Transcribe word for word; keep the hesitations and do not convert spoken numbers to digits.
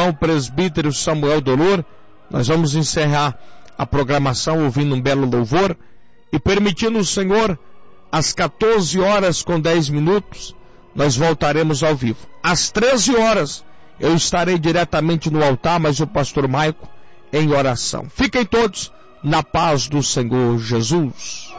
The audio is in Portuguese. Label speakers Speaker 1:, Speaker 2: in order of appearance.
Speaker 1: irmão presbítero Samuel Dolor. Nós vamos encerrar a programação ouvindo um belo louvor e permitindo o Senhor, às quatorze horas com dez minutos, nós voltaremos ao vivo. Às treze horas, eu estarei diretamente no altar, mas o pastor Maico em oração. Fiquem todos na paz do Senhor Jesus.